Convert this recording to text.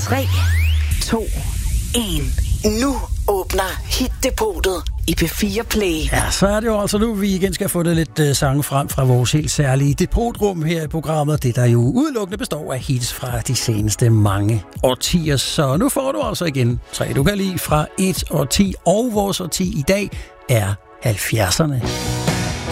3, 2, 1. Nu åbner Hit-depotet i P4 Play. Ja, så er det jo altså nu, vi igen skal få det lidt sange frem fra vores helt særlige depotrum her i programmet. Det der jo udelukkende består af hits fra de seneste mange årtier. Så nu får du altså igen 3, du kan lide fra 1 årti, og vores årti i dag er 70'erne.